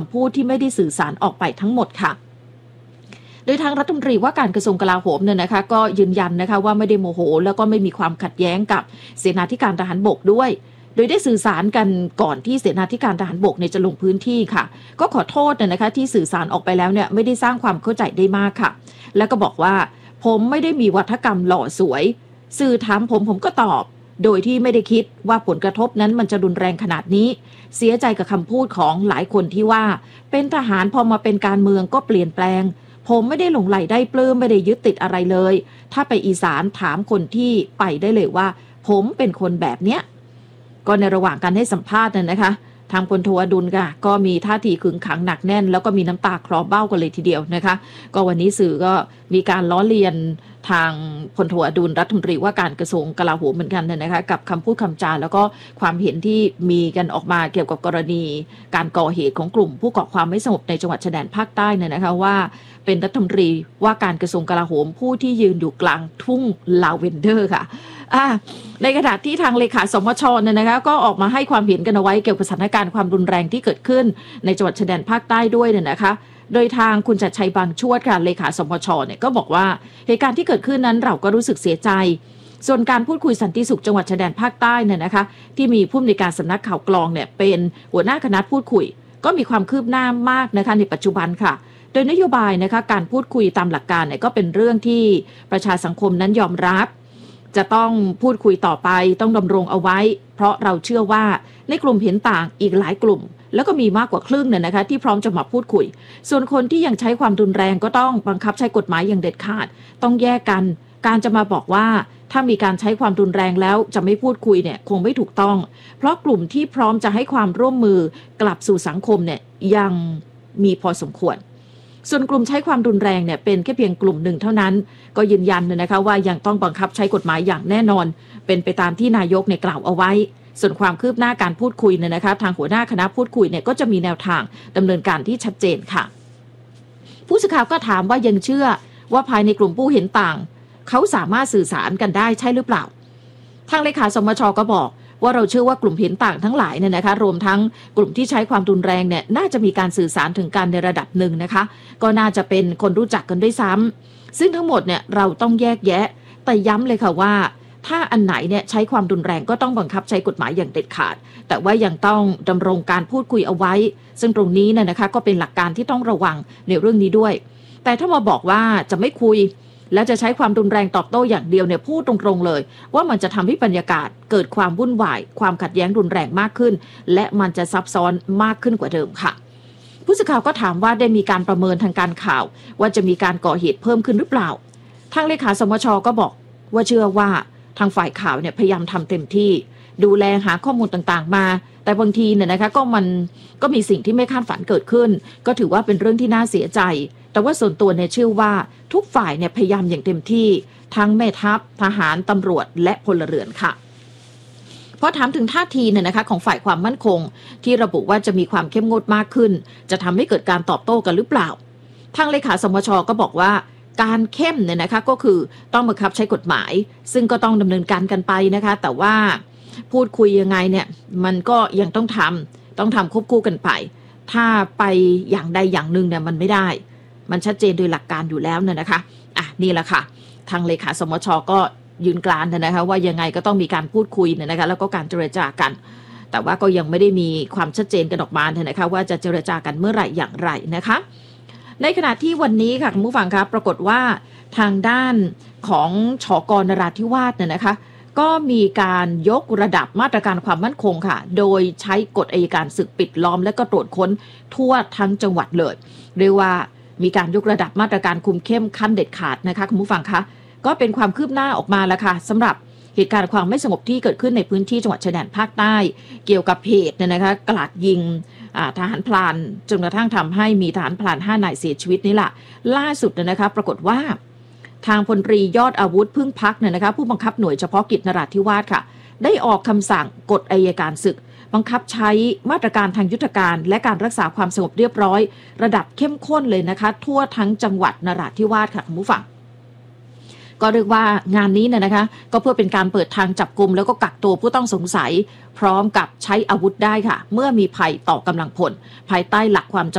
ำพูดที่ไม่ได้สื่อสารออกไปทั้งหมดค่ะโดยทางรัฐมนตรีว่าการกระทรวงกลาโหมเนี่ยนะคะก็ยืนยันนะคะว่าไม่ได้โมโหแล้วก็ไม่มีความขัดแย้งกับเสนาธิการทหารบกด้วยโดยได้สื่อสารกันก่อนที่เสนาธิการทหารบกเนี่ยจะลงพื้นที่ค่ะก็ขอโทษนะคะที่สื่อสารออกไปแล้วเนี่ยไม่ได้สร้างความเข้าใจได้มากค่ะแล้วก็บอกว่าผมไม่ได้มีวัฒกรรมหล่อสวยสื่อถามผมก็ตอบโดยที่ไม่ได้คิดว่าผลกระทบนั้นมันจะรุนแรงขนาดนี้เสียใจกับคำพูดของหลายคนที่ว่าเป็นทหารพอมาเป็นการเมืองก็เปลี่ยนแปลงผมไม่ได้หลงไหลได้ปลื้มไม่ได้ยึดติดอะไรเลยถ้าไปอีสานถามคนที่ไปได้เลยว่าผมเป็นคนแบบเนี้ยก็ในระหว่างการให้สัมภาษณ์นะคะทางพลโทอดุลค่ะก็มีท่าทีขึงขังหนักแน่นแล้วก็มีน้ำตาคลอเบ้ากันเลยทีเดียวนะคะก็วันนี้สื่อก็มีการล้อเลียนทางพลโทอดุลรัฐมนตรีว่าการกระทรวงกลาโหมเหมือนกันนะคะกับคำพูดคำจาแล้วก็ความเห็นที่มีกันออกมาเกี่ยวกับกรณีการก่อเหตุของกลุ่มผู้ก่อความไม่สงบในจังหวัดชายแดนภาคใต้นะคะว่าเป็นรัฐมนตรีว่าการกระทรวงกลาโหมผู้ที่ยืนอยู่กลางทุ่งลาเวนเดอร์ค่ะในขณะที่ทางเลขาสมชนะคะก็ออกมาให้ความเห็นกันเอาไว้เกี่ยวกับสถานการณ์ความรุนแรงที่เกิดขึ้นในจังหวัดชายแดนภาคใต้ด้วยนะคะโดยทางคุณชัดชัยบางชวดค่ะเลขาสมชเนี่ยก็บอกว่าเหตุการณ์ที่เกิดขึ้นนั้นเราก็รู้สึกเสียใจส่วนการพูดคุยสันติสุขจังหวัดชายแดนภาคใต้เนี่ยนะคะที่มีผู้อำนวยการสำนักข่าวกลองเนี่ยเป็นหัวหน้าคณะพูดคุยก็มีความคืบหน้ามากนะคะในปัจจุบันค่ะโดยนโยบายนะคะการพูดคุยตามหลักการเนี่ยก็เป็นเรื่องที่ประชาสังคมนั้นยอมรับจะต้องพูดคุยต่อไปต้องดำรงเอาไว้เพราะเราเชื่อว่าในกลุ่มเห็นต่างอีกหลายกลุ่มแล้วก็มีมากกว่าครึ่งเนี่ยนะคะที่พร้อมจะมาพูดคุยส่วนคนที่ยังใช้ความรุนแรงก็ต้องบังคับใช้กฎหมายอย่างเด็ดขาดต้องแยกกันการจะมาบอกว่าถ้ามีการใช้ความรุนแรงแล้วจะไม่พูดคุยเนี่ยคงไม่ถูกต้องเพราะกลุ่มที่พร้อมจะให้ความร่วมมือกลับสู่สังคมเนี่ยยังมีพอสมควรส่วนกลุ่มใช้ความรุนแรงเนี่ยเป็นแค่เพียงกลุ่มหนึ่งเท่านั้นก็ยืนยันนะคะว่ายังต้องบังคับใช้กฎหมายอย่างแน่นอนเป็นไปตามที่นายกเนี่ยกล่าวเอาไว้ส่วนความคืบหน้าการพูดคุยเนี่ยนะคะทางหัวหน้าคณะพูดคุยเนี่ยก็จะมีแนวทางดำเนินการที่ชัดเจนค่ะผู้สื่อข่าวก็ถามว่ายังเชื่อว่าภายในกลุ่มผู้เห็นต่างเขาสามารถสื่อสารกันได้ใช่หรือเปล่าทางเลขาสมชก็บอกว่าเราเชื่อว่ากลุ่มเห็นต่างทั้งหลายเนี่ยนะคะรวมทั้งกลุ่มที่ใช้ความรุนแรงเนี่ยน่าจะมีการสื่อสารถึงกันในระดับหนึ่งนะคะก็น่าจะเป็นคนรู้จักกันด้วยซ้ำซึ่งทั้งหมดเนี่ยเราต้องแยกแยะแต่ย้ำเลยค่ะว่าถ้าอันไหนเนี่ยใช้ความรุนแรงก็ต้องบังคับใช้กฎหมายอย่างเด็ดขาดแต่ว่ายังต้องดำรงการพูดคุยเอาไว้ซึ่งตรงนี้เนี่ยนะคะก็เป็นหลักการที่ต้องระวังในเรื่องนี้ด้วยแต่ถ้ามาบอกว่าจะไม่คุยแล้วจะใช้ความรุนแรงตอบโต้อย่างเดียวเนี่ยพูดตรงๆเลยว่ามันจะทำให้บรรยากาศเกิดความวุ่นวายความขัดแย้งรุนแรงมากขึ้นและมันจะซับซ้อนมากขึ้นกว่าเดิมค่ะผู้สื่อข่าวก็ถามว่าได้มีการประเมินทางการข่าวว่าจะมีการก่อเหตุเพิ่มขึ้นหรือเปล่าทางเลขาสมชก็บอกว่าเชื่อว่าทางฝ่ายข่าวเนี่ยพยายามทำเต็มที่ดูแลหาข้อมูลต่างๆมาแต่บางทีเนี่ยนะคะก็มีสิ่งที่ไม่คาดฝันเกิดขึ้นก็ถือว่าเป็นเรื่องที่น่าเสียใจแต่ว่าส่วนตัวเนี่ยเชื่อว่าทุกฝ่ายเนี่ยพยายามอย่างเต็มที่ทั้งแม่ทัพทหารตำรวจและพลเรือนค่ะพอถามถึงท่าทีเนี่ยนะคะของฝ่ายความมั่นคงที่ระบุว่าจะมีความเข้มงวดมากขึ้นจะทำให้เกิดการตอบโต้กันหรือเปล่าทางเลขาสมชก็บอกว่าการเข้มเนี่ยนะคะก็คือต้องบังคับใช้กฎหมายซึ่งก็ต้องดำเนินการกันไปนะคะแต่ว่าพูดคุยยังไงเนี่ยมันก็ยังต้องทำควบคู่กันไปถ้าไปอย่างใดอย่างหนึ่งเนี่ยมันไม่ได้มันชัดเจนโดยหลักการอยู่แล้วเนี่ยนะคะนี่แหละค่ะทางเลขาสมชก็ยืนกรานนะคะว่ายังไงก็ต้องมีการพูดคุยเนี่ยนะคะแล้วก็การเจรจากันแต่ว่าก็ยังไม่ได้มีความชัดเจนกันออกมานะคะว่าจะเจรจากันเมื่อไหร่อย่างไรนะคะในขณะที่วันนี้ค่ะคุณผู้ฟังครับปรากฏว่าทางด้านของชก.นราธิวาสเนี่ยนะคะก็มีการยกระดับมาตรการความมั่นคงค่ะโดยใช้กฎอัยการศึกปิดล้อมและก็ตรวจค้นทั่วทั้งจังหวัดเลยเรียกว่ามีการยกระดับมาตรการคุมเข้มขั้นเด็ดขาดนะคะคุณผู้ฟังคะก็เป็นความคืบหน้าออกมาแล้วค่ะสำหรับเหตุการณ์ความไม่สงบที่เกิดขึ้นในพื้นที่จังหวัดชายแดนภาคใต้เกี่ยวกับเหตุเนี่ยนะคะกราดยิงทหารพลานจนกระทั่งทำให้มีทหารพลาน5 นายเสียชีวิตนี่แหละล่าสุดนะคะปรากฏว่าทางพลตรียอดอาวุธพึ่งพักเนี่ยนะคะผู้บังคับหน่วยเฉพาะกิจนราธิวาสค่ะได้ออกคำสั่งกฎอัยการศึกบังคับใช้มาตรการทางยุทธการและการรักษาความสงบเรียบร้อยระดับเข้มข้นเลยนะคะทั่วทั้งจังหวัดนราธิวาสค่ะคุณผู้ฟังก็เรียกว่างานนี้นะคะก็เพื่อเป็นการเปิดทางจับกุมแล้วก็กักตัวผู้ต้องสงสัยพร้อมกับใช้อาวุธได้ค่ะเมื่อมีภัยต่อกำลังพลภายใต้หลักความ